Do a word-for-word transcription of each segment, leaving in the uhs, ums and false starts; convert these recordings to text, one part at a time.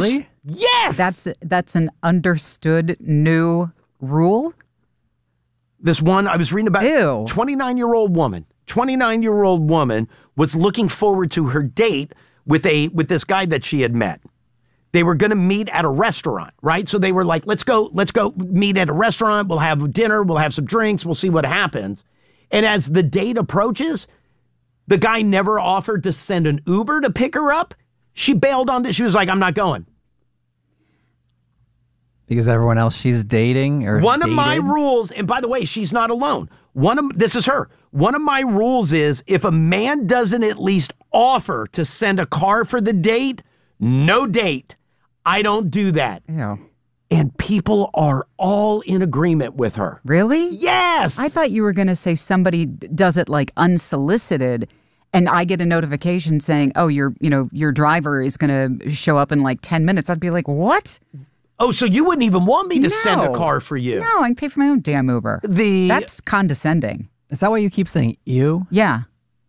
Really? Yes. That's that's an understood new rule? This one, I was reading about Ew. twenty-nine-year-old woman. twenty-nine-year-old woman was looking forward to her date with a with this guy that she had met. They were going to meet at a restaurant, right? So they were like, let's go, let's go meet at a restaurant. We'll have dinner. We'll have some drinks. We'll see what happens. And as the date approaches, the guy never offered to send an Uber to pick her up. She bailed on this. She was like, I'm not going. Because everyone else she's dating or One dated? of my rules, and by the way, she's not alone. One of this is her. One of my rules is if a man doesn't at least offer to send a car for the date, no date. I don't do that. Ew. And people are all in agreement with her. Really? Yes. I thought you were going to say somebody d- does it like unsolicited and I get a notification saying, oh, your, you know, your driver is going to show up in like ten minutes. I'd be like, what? Oh, so you wouldn't even want me to No. send a car for you? No, I can pay for my own damn Uber. The That's condescending. Is that why you keep saying ew? Yeah.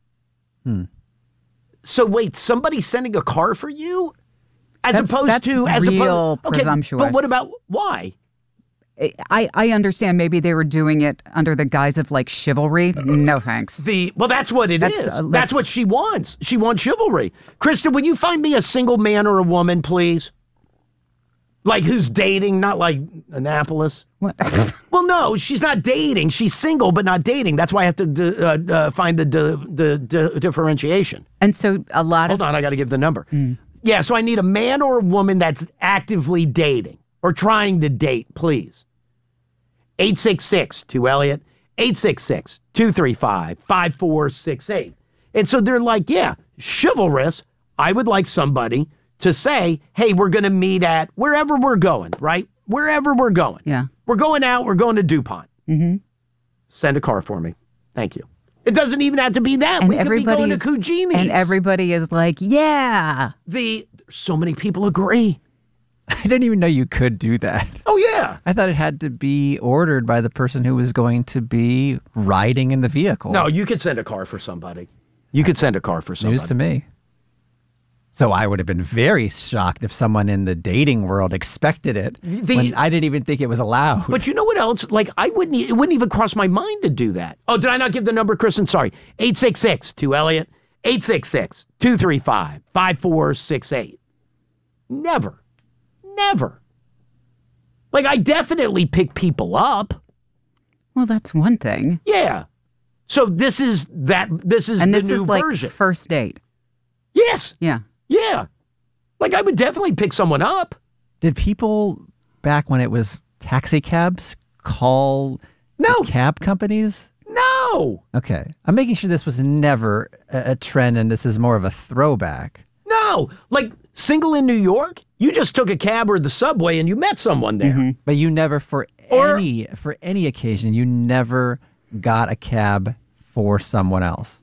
So wait, somebody's sending a car for you? As That's- opposed that's to as real opposed okay, presumptuous. But what about why? I, I understand maybe they were doing it under the guise of like chivalry. No thanks. The well, that's what it That's, is. uh, that's that's- what she wants. She wants chivalry. Krista, will you find me a single man or a woman, please? Like who's dating, not like Annapolis. What? Well, no, she's not dating. She's single, but not dating. That's why I have to d- uh, uh, find the d- the d- differentiation. And so a lot Hold of on, I got to give the number. Yeah, so I need a man or a woman that's actively dating or trying to date, please. eight six six two Elliot, eight six six two three five five four six eight. And so they're like, yeah, chivalrous. I would like somebody to say, hey, we're going to meet at wherever we're going, right? Wherever we're going. Yeah. We're going out. We're going to DuPont. Mhm. Send a car for me. Thank you. It doesn't even have to be that. and we could be everybody going is to Cugini's. and everybody is like, yeah. the so many people agree. I didn't even know you could do that. Oh yeah. I thought it had to be ordered by the person who was going to be riding in the vehicle. No, you could send a car for somebody. You could send a car for somebody. News to me. So I would have been very shocked if someone in the dating world expected it The- when I didn't even think it was allowed. But you know what else? Like I wouldn't. e- It wouldn't even cross my mind to do that. Oh, did I not give the number, Kristen? Sorry. eight six six two Elliot. eight six six two three five five four six eight. Never. Never. Like I definitely pick people up. Well, that's one thing. Yeah. So this is that. This is And the this new is like version. first date. Yes. Yeah. Yeah. Like I would definitely pick someone up. Did people back when it was taxi cabs call No. cab companies? No. Okay. I'm making sure this was never a, a trend and this is more of a throwback. No. Like single in New York, you just took a cab or the subway and you met someone there. But you never for Or- any for any occasion you never got a cab for someone else.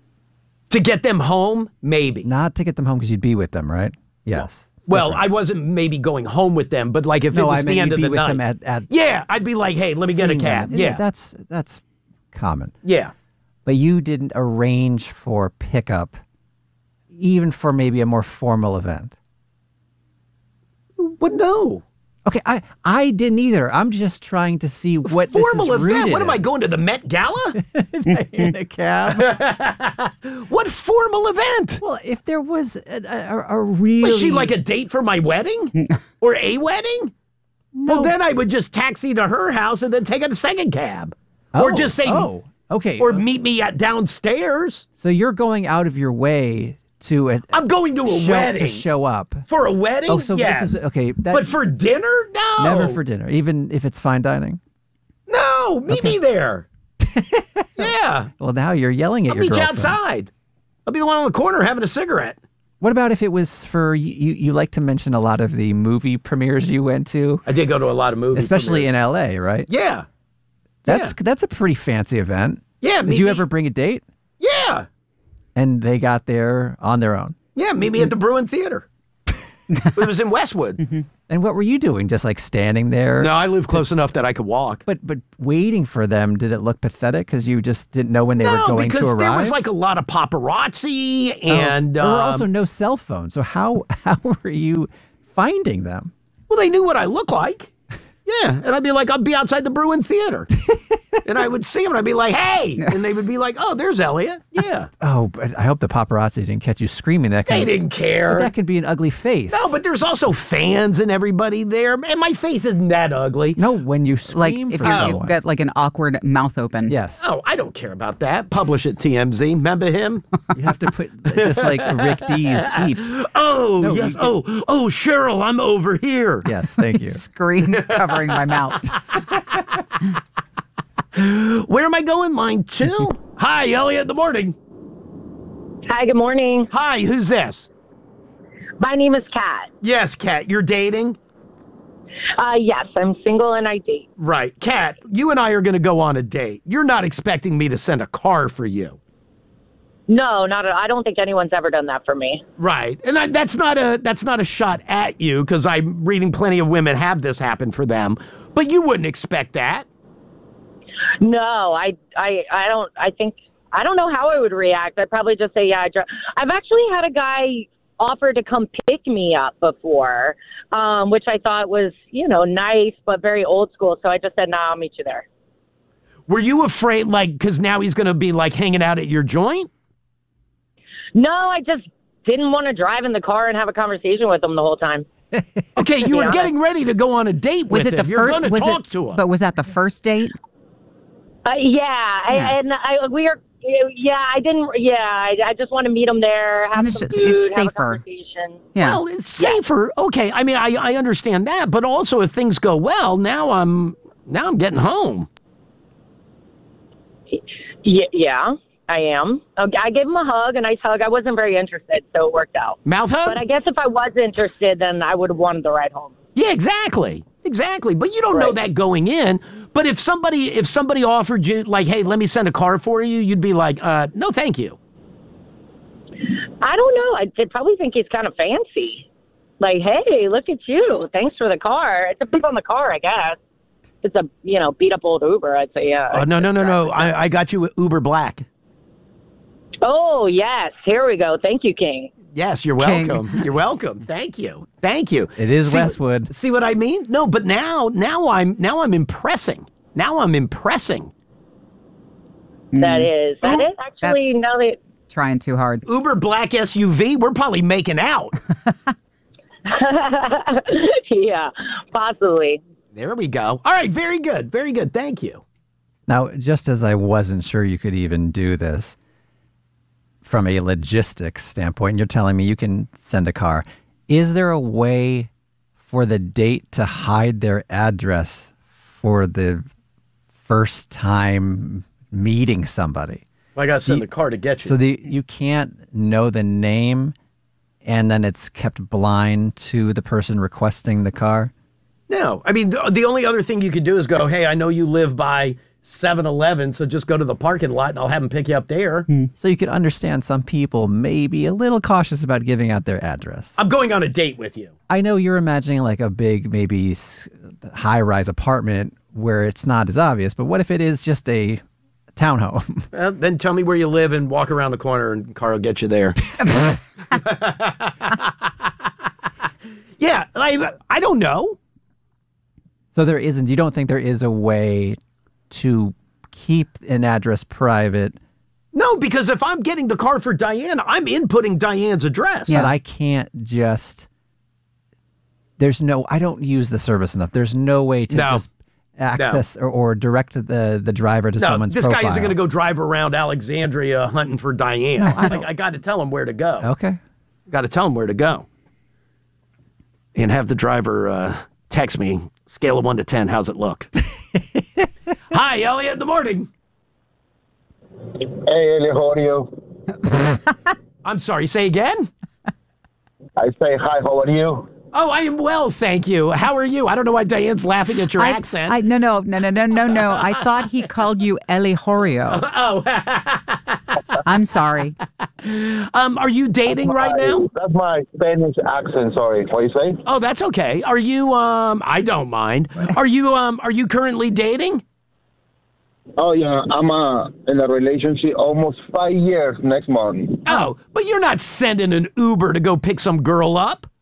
To get them home, maybe. Not to get them home because you'd be with them, right? Yes. It's Well, different. I wasn't maybe going home with them, but like if it no, was I the mean end you'd of be the with night. them at, at yeah, I'd be like, hey, let me get a seeing cab. them. Yeah. That's that's common. Yeah. But you didn't arrange for pickup, even for maybe a more formal event. What? No. Okay, I I didn't either. I'm just trying to see what Formal this is event? rooted What am I in. going to the Met Gala? in a cab? What formal event? Well, if there was a, a, a really Was she like a date for my wedding? Or a wedding? Well, then I would just taxi to her house and then take a second cab. or Oh, just say, oh, okay. or meet me at downstairs. So you're going out of your way to a, I'm going to a show, wedding. to show up. For a wedding? Oh, so yes. this is okay. That, But for dinner? No. never for dinner, even if it's fine dining. No, meet me there. Yeah. Well, now you're yelling at I'll your meet you girlfriend. outside. I'll be the one on the corner having a cigarette. What about if it was for you? You, you like to mention a lot of the movie premieres you went to, I did go to a lot of movies. especially in L A, right? Yeah. That's that's a pretty fancy event. Yeah. Did meet you me- ever bring a date? Yeah. And they got there on their own. Yeah, meet me at the Bruin Theater. It was in Westwood. And what were you doing? Just like standing there? No, I live close enough that I could walk. But but waiting for them, did it look pathetic because you just didn't know when they were No, going because to arrive? there was like a lot of paparazzi Oh, and there were um, also no cell phones. So how how were you finding them? Well, they knew what I look like. Yeah, and I'd be like, I'd be outside the Bruin Theater, and I would see them, and I'd be like, "Hey," and they would be like, "Oh, there's Elliot." Yeah. Oh, but I hope the paparazzi didn't catch you screaming. That They can, didn't care. But that could be an ugly face. No, but there's also fans and everybody there, and my face isn't that ugly. no, when you Like scream if for you- someone. you've got like an awkward mouth open. Yes. Oh, I don't care about that. Publish it, T M Z. Remember him? You have to put just like Rick Dees eats. Oh, No, yes. you- Oh, oh, Cheryl, I'm over here. Yes, thank you. Scream covering my mouth. Where am I going? Line two. Hi, Elliot. Good morning. Hi, good morning. Hi, who's this? My name is Kat. Yes, Kat. You're dating? Uh, yes, I'm single and I date. Right. Kat, you and I are going to go on a date. You're not expecting me to send a car for you. No, not. A, I don't think anyone's ever done that for me. Right. And I, that's not a that's not a shot at you, because I'm reading plenty of women have this happen for them. But you wouldn't expect that. No, I, I, I don't. I think I don't know how I would react. I'd probably just say, yeah. I dri- I've actually had a guy offer to come pick me up before, um, which I thought was, you know, nice but very old school. So I just said, nah, I'll meet you there. Were you afraid, like, because now he's going to be like hanging out at your joint? No, I just didn't want to drive in the car and have a conversation with him the whole time. Okay, you be were honest. getting ready to go on a date Was with it him. the You're first? going to Was talk it? to him. But was that the first date? Uh, yeah, Yeah. I, and I, we are. Yeah, I didn't. Yeah, I, I just want to meet him there, have And it's some just- food, it's have a safer. conversation. Yeah. Well, it's safer. Okay, I mean, I, I understand that, but also if things go well, now I'm now I'm getting home. Yeah, yeah, I am. Okay, I gave him a hug, a nice hug. I wasn't very interested, so it worked out. Mouth hug? But I guess if I was interested, then I would have wanted the ride home. Yeah, exactly. Exactly. But you don't know Right. that going in. But if somebody if somebody offered you like, hey, let me send a car for you, you'd be like, uh, no, thank you. I don't know. I would probably think he's kind of fancy. Like, hey, look at you. Thanks for the car. It depends on the car, I guess. If it's a, you know, beat up old Uber, I'd say, yeah. Oh, no, no, no, no. I, I got you Uber Black. Oh, yes. Here we go. Thank you, King. Yes, you're King. welcome. You're welcome. Thank you. Thank you. It is See- Westwood. See what I mean? No, but now now I'm now I'm impressing. Now I'm impressing. That is. That Oh, is actually, that's- now that. Trying too hard. Uber Black S U V, we're probably making out. Yeah, possibly. There we go. All right, very good. Very good. Thank you. Now, just as I wasn't sure you could even do this from a logistics standpoint, and you're telling me you can send a car, is there a way for the date to hide their address for the first time meeting somebody? I got to send The- the car to get you. So the you can't know the name, and then it's kept blind to the person requesting the car? No, I mean, the, the only other thing you could do is go, hey, I know you live by seven eleven, so just go to the parking lot and I'll have them pick you up there. So you could understand some people may be a little cautious about giving out their address. I'm going on a date with you. I know you're imagining like a big, maybe s- high-rise apartment where it's not as obvious, but what if it is just a townhome? Well, then tell me where you live and walk around the corner and car will get you there. Yeah, I, I don't know. So there isn't, you don't think there is a way to keep an address private, No, because if I'm getting the car for Diane, I'm inputting Diane's address. but I can't just, there's no, I don't use the service enough. There's no way to No. just access or, or direct the, the driver to No, someone's this profile. guy isn't going to go drive around Alexandria hunting for Diane. No, I Like, I got to tell him where to go. Okay. Got to tell him where to go. And have the driver uh, text me, scale of one to ten, how's it look? Hi, Elliot, in the morning. Hey, Elliot, how are you? I'm sorry, say again? I say hi, how are you? Oh, I am well, thank you. How are you? I don't know why Diane's laughing at your I, accent. I, no, no, no, no, no, no, no. I thought he called you Elihorio. oh, I'm sorry. um, are you dating right now? That's my Spanish accent, sorry. What you say? Oh, that's okay. Are you, um, I don't mind. Are you, um, are you currently dating? Oh, yeah, I'm uh, in a relationship almost five years next month. Oh, but you're not sending an Uber to go pick some girl up?